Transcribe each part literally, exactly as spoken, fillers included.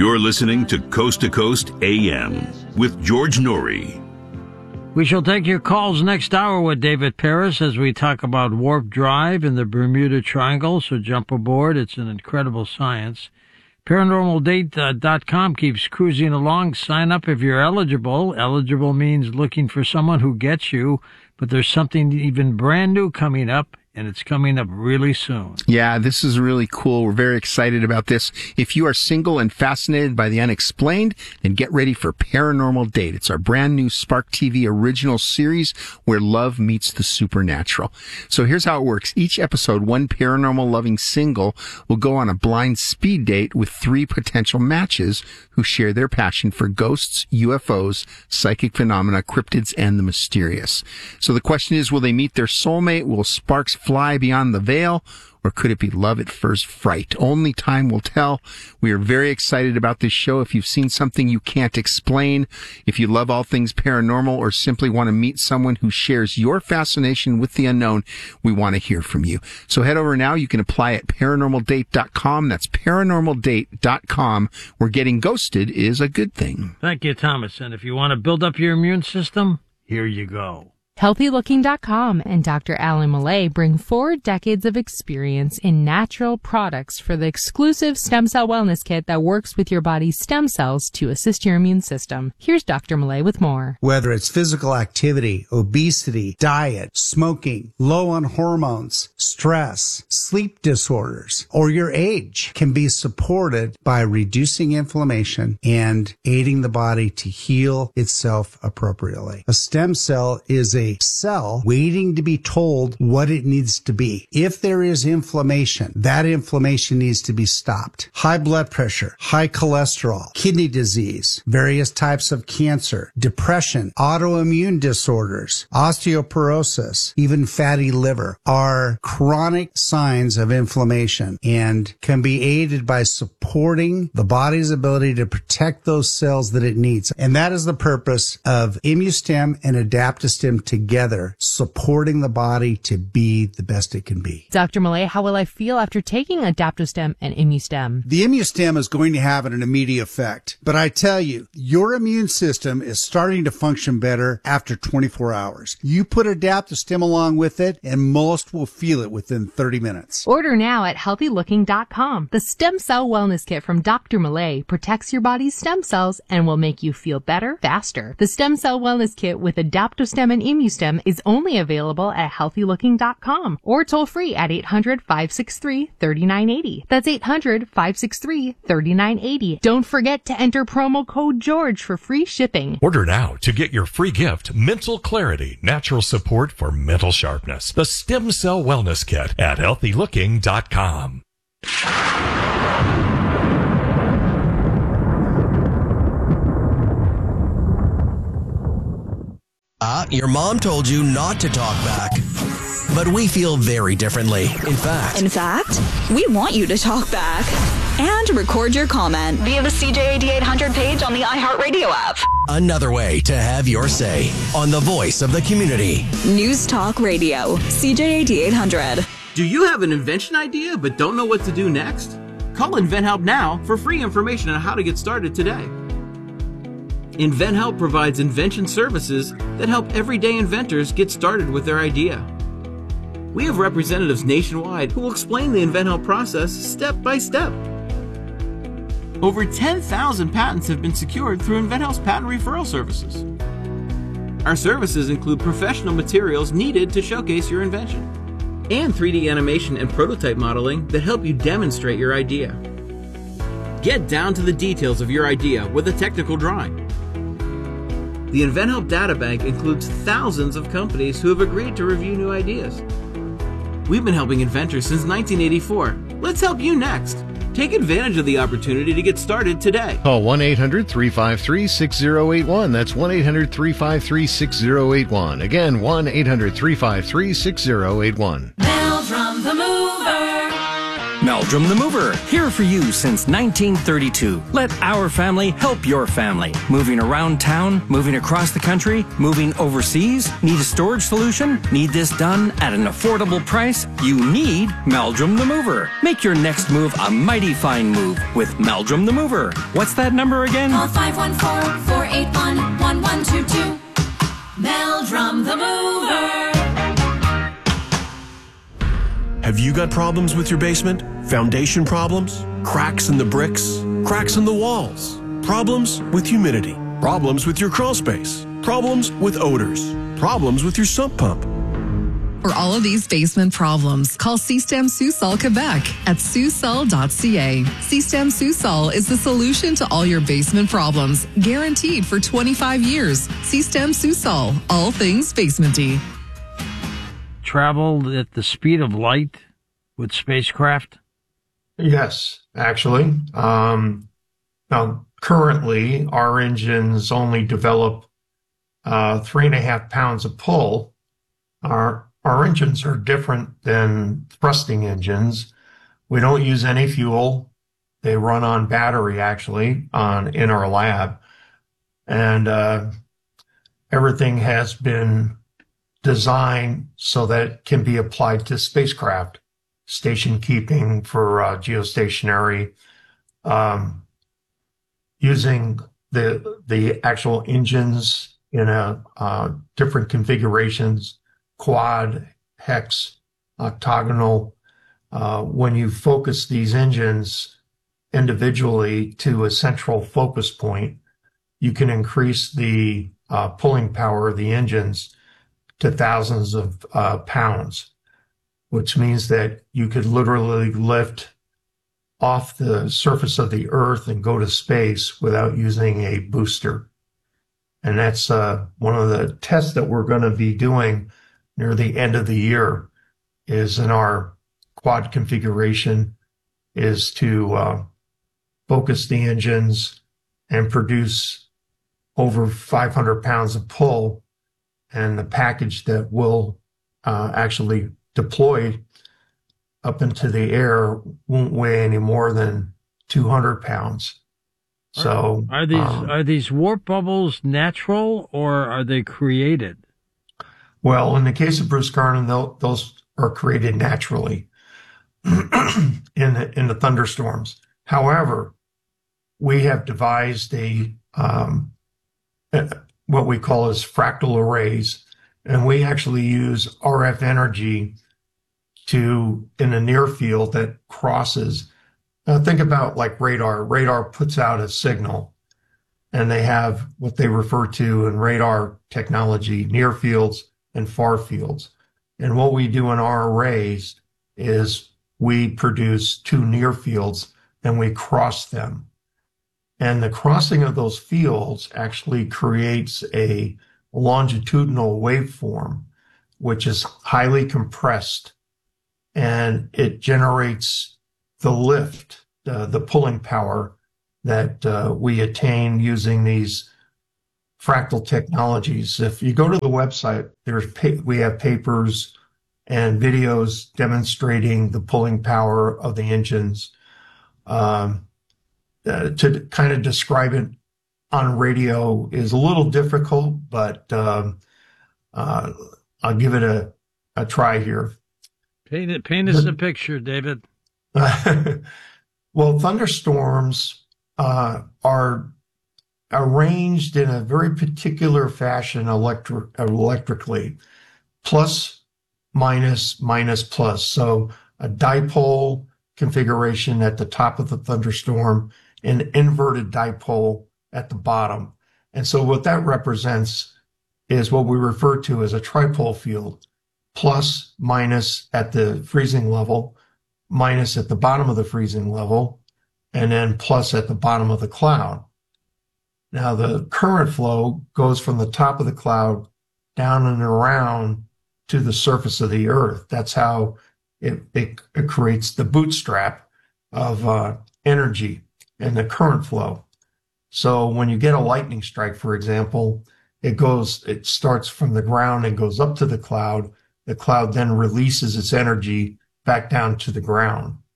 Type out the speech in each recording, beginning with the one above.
You're listening to Coast to Coast A M with George Norrie. We shall take your calls next hour with David Paris as we talk about warp drive in the Bermuda Triangle, so jump aboard. It's an incredible science. paranormal date dot com keeps cruising along. Sign up if you're eligible. Eligible means looking for someone who gets you, but there's something even brand new coming up, and it's coming up really soon. Yeah, this is really cool. We're very excited about this. If you are single and fascinated by the unexplained, then get ready for Paranormal Date. It's our brand new Spark T V original series where love meets the supernatural. So here's how it works. Each episode, one paranormal loving single will go on a blind speed date with three potential matches who share their passion for ghosts, U F Os, psychic phenomena, cryptids, and the mysterious. So the question is, will they meet their soulmate? Will sparks fly beyond the veil? Or could it be love at first fright? Only time will tell. We are very excited about this show. If you've seen something you can't explain, if you love all things paranormal, or simply want to meet someone who shares your fascination with the unknown, we want to hear from you. So head over now. You can apply at paranormal date dot com. That's paranormal date dot com, where getting ghosted is a good thing. Thank you, Thomas. And if you want to build up your immune system, here you go. healthy looking dot com and Doctor Alan Millay bring four decades of experience in natural products for the exclusive stem cell wellness kit that works with your body's stem cells to assist your immune system. Here's Doctor Millay with more. Whether it's physical activity, obesity, diet, smoking, low on hormones, stress, sleep disorders, or your age can be supported by reducing inflammation and aiding the body to heal itself appropriately. A stem cell is a cell waiting to be told what it needs to be. If there is inflammation, that inflammation needs to be stopped. High blood pressure, high cholesterol, kidney disease, various types of cancer, depression, autoimmune disorders, osteoporosis, even fatty liver are chronic signs of inflammation and can be aided by supporting the body's ability to protect those cells that it needs. And that is the purpose of ImmuStem and AdaptoStem together, supporting the body to be the best it can be. Doctor Millay, how will I feel after taking AdaptoStem and ImmuStem? The ImmuStem is going to have an immediate effect, but I tell you, your immune system is starting to function better after twenty-four hours. You put AdaptoStem along with it, and most will feel it within thirty minutes. Order now at healthy looking dot com. The Stem Cell Wellness Kit from Doctor Millay protects your body's stem cells and will make you feel better, faster. The Stem Cell Wellness Kit with AdaptoStem and ImmuStem is only available at healthy looking dot com or toll free at eight hundred, five six three, three nine eight zero. That's eight hundred, five six three, three nine eight zero. Don't forget to enter promo code George for free shipping. Order now to get your free gift, Mental Clarity, Natural Support for Mental Sharpness. The Stem Cell Wellness Kit at healthy looking dot com. Uh, your mom told you not to talk back. But we feel very differently. In fact... In fact, we want you to talk back. And record your comment via the C J A D eight hundred page on the iHeartRadio app. Another way to have your say on the voice of the community. News Talk Radio, C J A D eight hundred. Do you have an invention idea but don't know what to do next? Call InventHelp now for free information on how to get started today. InventHelp provides invention services that help everyday inventors get started with their idea. We have representatives nationwide who will explain the InventHelp process step by step. Over ten thousand patents have been secured through InventHelp's patent referral services. Our services include professional materials needed to showcase your invention, and three D animation and prototype modeling that help you demonstrate your idea. Get down to the details of your idea with a technical drawing. The InventHelp Databank includes thousands of companies who have agreed to review new ideas. We've been helping inventors since nineteen eighty-four. Let's help you next. Take advantage of the opportunity to get started today. Call one eight hundred, three five three, six zero eight one. That's one eight hundred, three five three, six zero eight one. Again, one eight hundred, three five three, six zero eight one. Mail from the mover. Meldrum the Mover, here for you since nineteen thirty-two. Let our family help your family. Moving around town, moving across the country, moving overseas? Need a storage solution? Need this done at an affordable price? You need Meldrum the Mover. Make your next move a mighty fine move with Meldrum the Mover. What's that number again? Call five one four, four eight one, one one two two. Meldrum the Mover. Have you got problems with your basement? Foundation problems? Cracks in the bricks? Cracks in the walls? Problems with humidity? Problems with your crawl space? Problems with odors? Problems with your sump pump? For all of these basement problems, call Système Sous-Sol Quebec at sous sol dot c a. Système Sous-Sol is the solution to all your basement problems, guaranteed for twenty-five years. Système Sous-Sol, all things basementy. Traveled at the speed of light with spacecraft? Yes, actually. Um, now, currently, our engines only develop uh, three and a half pounds of pull. Our our engines are different than thrusting engines. We don't use any fuel. They run on battery, actually, on in our lab, and uh, everything has been designed so that it can be applied to spacecraft, station keeping for uh, geostationary, um, using the the actual engines in a uh, different configurations, quad, hex, octagonal. Uh, when you focus these engines individually to a central focus point, you can increase the uh, pulling power of the engines to thousands of uh, pounds, which means that you could literally lift off the surface of the Earth and go to space without using a booster. And that's uh, one of the tests that we're going to be doing near the end of the year is in our quad configuration is to uh, focus the engines and produce over five hundred pounds of pull. And the package that will uh, actually deploy up into the air won't weigh any more than two hundred pounds. So are, are these um, are these warp bubbles natural or are they created? Well, in the case of Bruce Carnan, those are created naturally in the, in the thunderstorms. However, we have devised a um, what we call as fractal arrays, and we actually use R F energy to in a near field that crosses. Now think about like radar. Radar puts out a signal, and they have what they refer to in radar technology near fields and far fields. And what we do in our arrays is we produce two near fields and we cross them. And the crossing of those fields actually creates a longitudinal waveform, which is highly compressed, and it generates the lift, uh, the pulling power that uh, we attain using these fractal technologies. If you go to the website, there's pa- we have papers and videos demonstrating the pulling power of the engines. Um, Uh, to kind of describe it on radio is a little difficult, but um, uh, I'll give it a, a try here. Paint it, paint us a picture, David. Well, thunderstorms uh, are arranged in a very particular fashion electri- electrically, plus, minus, minus, plus. So a dipole configuration at the top of the thunderstorm, an inverted dipole at the bottom. And so what that represents is what we refer to as a tripole field, plus, minus at the freezing level, minus at the bottom of the freezing level, and then plus at the bottom of the cloud. Now the current flow goes from the top of the cloud down and around to the surface of the Earth. That's how it, it, it creates the bootstrap of uh, energy and the current flow. So when you get a lightning strike, for example, it goes, it starts from the ground and goes up to the cloud. The cloud then releases its energy back down to the ground.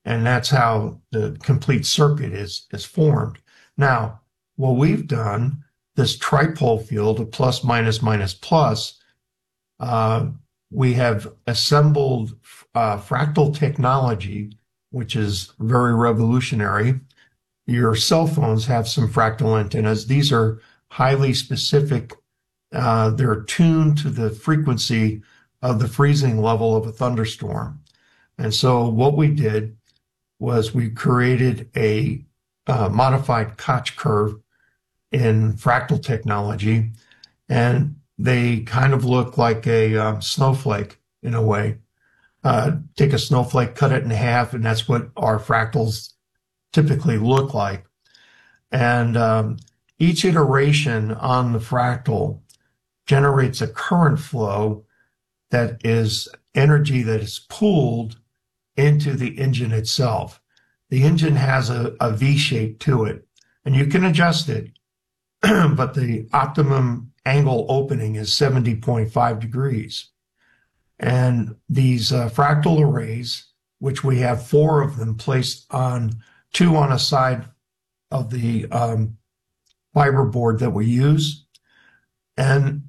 And that's how the complete circuit is, is formed. Now, what we've done, this tripole field of plus, minus, minus, plus, uh, we have assembled uh, fractal technology, which is very revolutionary. Your cell phones have some fractal antennas. These are highly specific. Uh, they're tuned to the frequency of the freezing level of a thunderstorm. And so what we did was we created a uh, modified Koch curve in fractal technology, and they kind of look like a um, snowflake in a way. Uh, take a snowflake, cut it in half, and that's what our fractals typically look like. And um, each iteration on the fractal generates a current flow that is energy that is pooled into the engine itself. The engine has a, a V shape to it, and you can adjust it, but the optimum angle opening is seventy point five degrees. And these uh, fractal arrays, which we have four of them placed on, two on a side of the um, fiber board that we use. And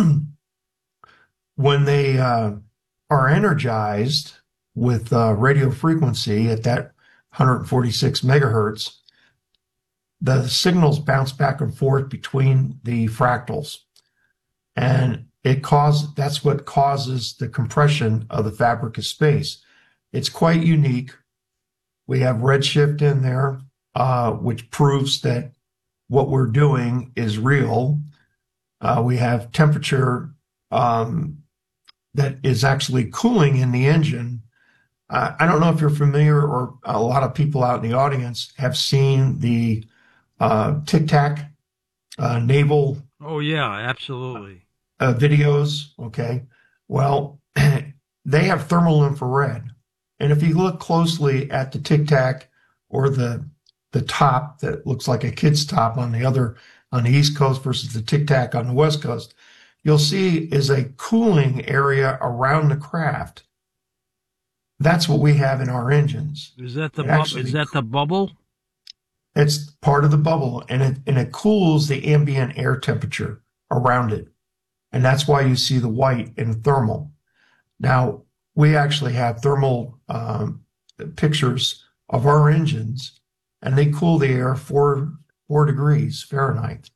when they uh, are energized with uh, radio frequency at that one hundred forty-six megahertz, the signals bounce back and forth between the fractals. And it causes, that's what causes the compression of the fabric of space. It's quite unique. We have redshift in there, uh, which proves that what we're doing is real. Uh, we have temperature um, that is actually cooling in the engine. Uh, I don't know if you're familiar, or a lot of people out in the audience have seen the uh, Tic Tac uh, naval. Oh, yeah, absolutely. Uh, videos. Okay. Well, they have thermal infrared. And if you look closely at the Tic Tac or the the top that looks like a kid's top on the other, on the East Coast versus the Tic Tac on the West Coast, you'll see is a cooling area around the craft. That's what we have in our engines. Is that the It bu- actually- is that the bubble? It's part of the bubble, and it and it cools the ambient air temperature around it. And that's why you see the white in thermal. Now, we actually have thermal um, pictures of our engines, and they cool the air four, four degrees Fahrenheit.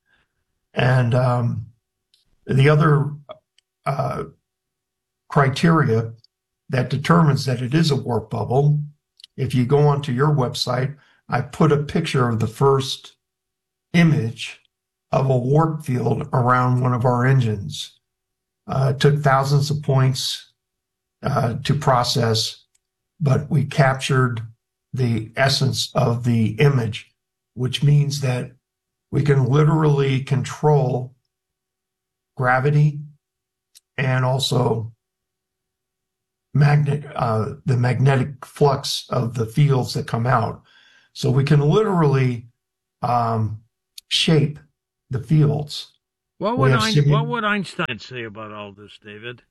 And um, the other uh, criteria that determines that it is a warp bubble, if you go onto your website, I put a picture of the first image of a warp field around one of our engines. Uh, it took thousands of points uh, to process, but we captured the essence of the image, which means that we can literally control gravity and also magnet, uh, the magnetic flux of the fields that come out. So we can literally um, shape the fields. What We would, have Ein- simu- what would Einstein say about all this, David?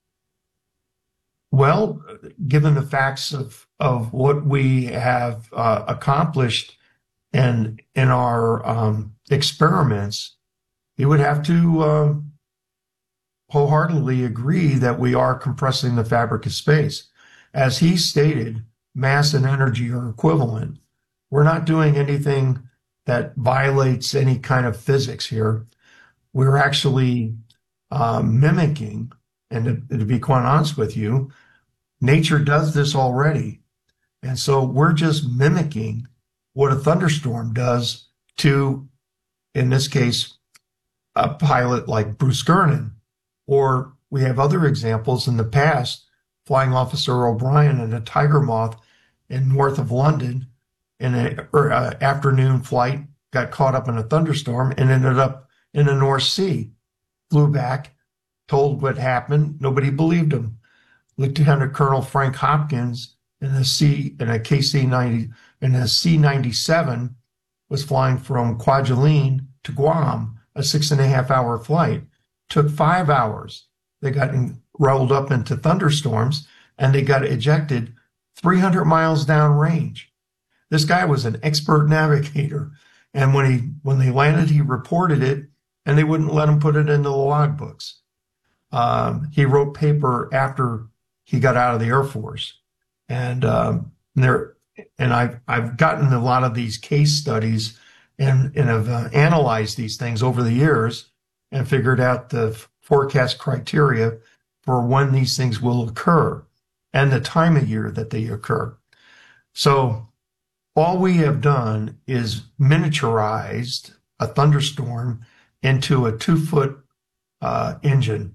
Well, given the facts of, of what we have uh, accomplished and in our um, experiments, he would have to uh, wholeheartedly agree that we are compressing the fabric of space. As he stated, mass and energy are equivalent. We're not doing anything that violates any kind of physics here. We're actually um, mimicking, and to, to be quite honest with you, nature does this already. And so we're just mimicking what a thunderstorm does to, in this case, a pilot like Bruce Gernon. Or we have other examples in the past, Flying Officer O'Brien in a Tiger Moth in north of London in an uh, afternoon flight, got caught up in a thunderstorm and ended up in the North Sea. Flew back, told what happened. Nobody believed him. Lieutenant Colonel Frank Hopkins in a C in a K C ninety in a C ninety-seven was flying from Kwajalein to Guam, a six and a half hour flight. Took five hours. They got in, rolled up into thunderstorms, and they got ejected three hundred miles downrange. This guy was an expert navigator. And when he when they landed, he reported it, and they wouldn't let him put it into the logbooks. Um, he wrote paper after he got out of the Air Force. And um, there, and I've, I've gotten a lot of these case studies and, and have uh, analyzed these things over the years and figured out the forecast criteria for when these things will occur and the time of year that they occur. So all we have done is miniaturized a thunderstorm into a two-foot uh, engine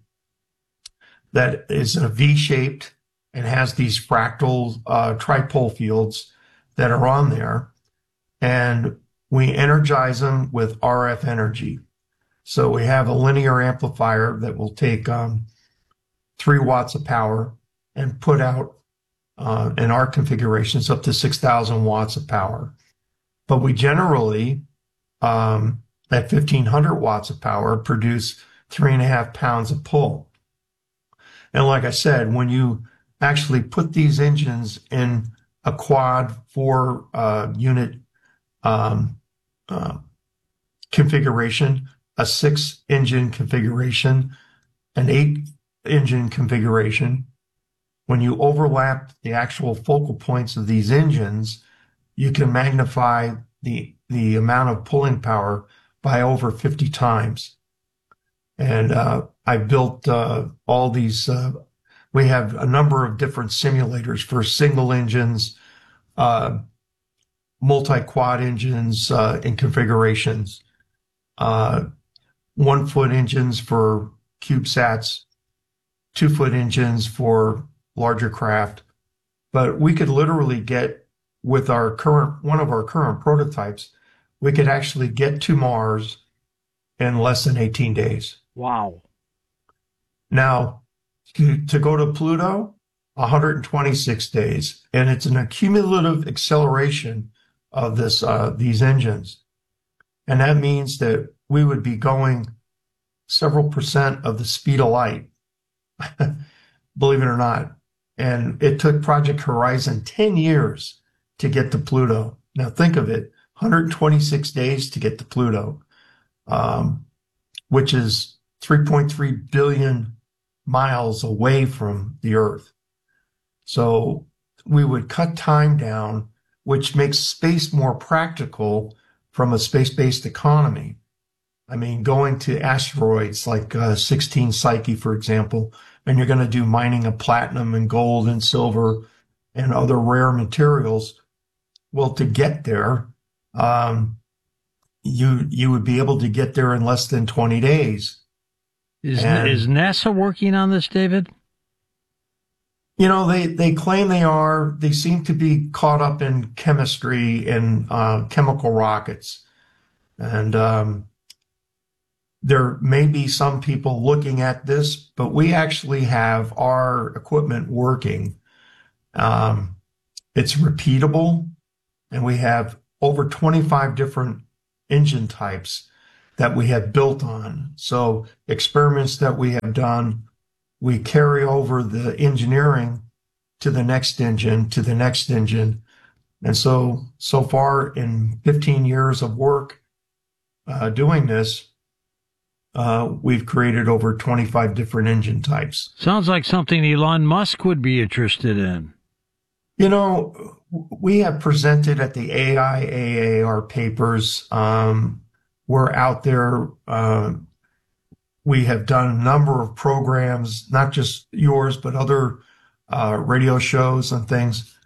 that is a V-shaped and has these fractal uh, tripole fields that are on there. And we energize them with R F energy. So we have a linear amplifier that will take um, three watts of power and put out, uh, in our configurations, up to six thousand watts of power. But we generally, um, at fifteen hundred watts of power, produce three and a half pounds of pull. And like I said, when you actually put these engines in a quad four uh, unit um, uh, configuration, a six engine configuration, an eight engine configuration, when you overlap the actual focal points of these engines, you can magnify the, the amount of pulling power by over fifty times. And uh, I built uh, all these, uh, we have a number of different simulators for single engines, uh, multi-quad engines uh, and configurations, uh, one-foot engines for CubeSats, two-foot engines for larger craft. But we could literally get, with our current, one of our current prototypes, we could actually get to Mars in less than eighteen days. Wow. Now, to, to go to Pluto, one hundred twenty-six days. And it's an accumulative acceleration of this, uh, these engines. And that means that we would be going several percent of the speed of light, believe it or not. And it took Project Horizon ten years to get to Pluto. Now think of it, one hundred twenty-six days to get to Pluto, um, which is three point three billion miles away from the Earth. So we would cut time down, which makes space more practical from a space-based economy. I mean, going to asteroids like uh, sixteen Psyche, for example, and you're going to do mining of platinum and gold and silver and other rare materials. Well, to get there, um, you you would be able to get there in less than twenty days. Is, And, is NASA working on this, David? you know, they, they claim they are. They seem to be caught up in chemistry and uh, chemical rockets. And um, there may be some people looking at this, but we actually have our equipment working. Um, it's repeatable, and we have over twenty-five different engine types that we have built on. So experiments that we have done, we carry over the engineering to the next engine, to the next engine. And so, so far in fifteen years of work uh, doing this, uh, we've created over twenty-five different engine types. Sounds like something Elon Musk would be interested in. You know, we have presented at the A I A A our papers. Um, we're out there. Uh, we have done a number of programs, not just yours, but other uh, radio shows and things.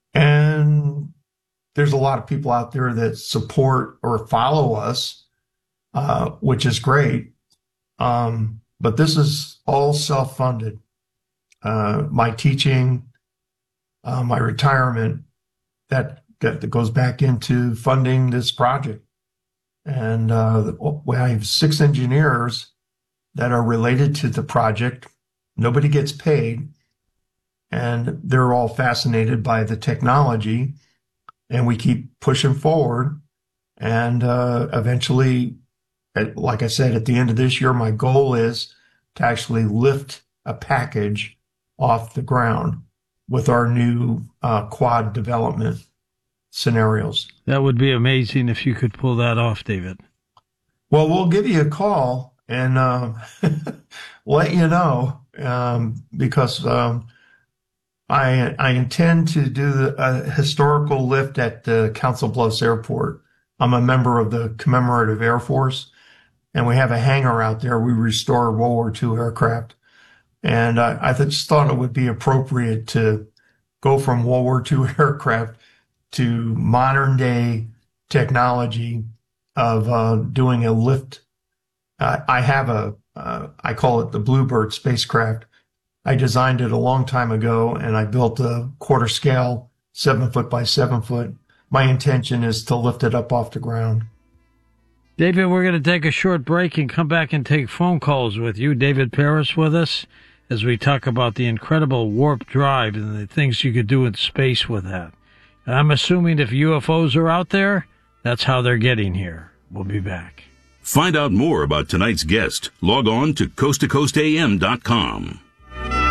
And there's a lot of people out there that support or follow us, uh, which is great. Um, but this is all self-funded. Uh, my teaching, uh, my retirement, that, that goes back into funding this project. And uh, we have six engineers that are related to the project. Nobody gets paid. And they're all fascinated by the technology. And we keep pushing forward. And uh, eventually, at, like I said, at the end of this year, my goal is to actually lift a package off the ground with our new uh, quad development scenarios. That would be amazing if you could pull that off, David. Well, we'll give you a call and uh, let you know um, because um, I I intend to do a historical lift at uh, Council Bluffs Airport. I'm a member of the Commemorative Air Force, and we have a hangar out there. We restore World War Two aircraft. And I, I just thought it would be appropriate to go from World War Two aircraft to modern day technology of uh, doing a lift. Uh, I have a, uh, I call it the Bluebird spacecraft. I designed it a long time ago, and I built a quarter scale, seven foot by seven foot. My intention is to lift it up off the ground. David, we're going to take a short break and come back and take phone calls with you. David Paris with us as we talk about the incredible warp drive and the things you could do in space with that. And I'm assuming if U F Os are out there, that's how they're getting here. We'll be back. Find out more about tonight's guest. Log on to coast to coast a m dot com.